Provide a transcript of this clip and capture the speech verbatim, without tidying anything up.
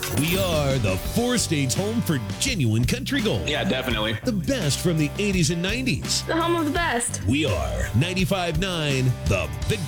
We are the four states home for genuine country gold. Yeah, definitely. The best from the eighties and nineties. The home of the best. We are ninety-five point nine The Big